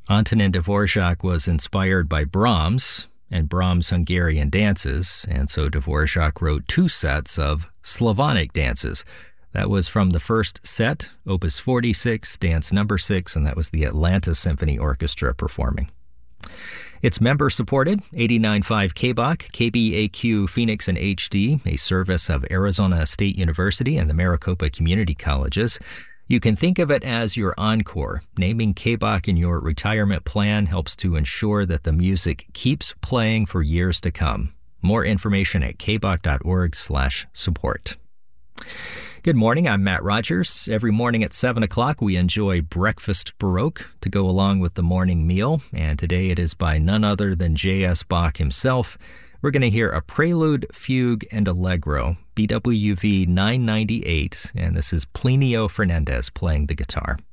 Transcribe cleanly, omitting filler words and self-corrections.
Antonin Dvorak was inspired by Brahms and Brahms' Hungarian dances, and so Dvorak wrote 2 sets of Slavonic dances. That was from the first set, Opus 46, Dance Number 6, and that was the Atlanta Symphony Orchestra performing. It's member-supported, 89.5 KBOK, KBAQ Phoenix and HD, a service of Arizona State University and the Maricopa Community Colleges. You can think of it as your encore. Naming KBOK in your retirement plan helps to ensure that the music keeps playing for years to come. More information at kbok.org/support. Good morning, I'm Matt Rogers. Every morning at 7 o'clock, we enjoy Breakfast Baroque to go along with the morning meal, and today it is by none other than J.S. Bach himself. We're going to hear a Prelude, Fugue, and Allegro, BWV 998, and this is Plinio Fernandez playing the guitar.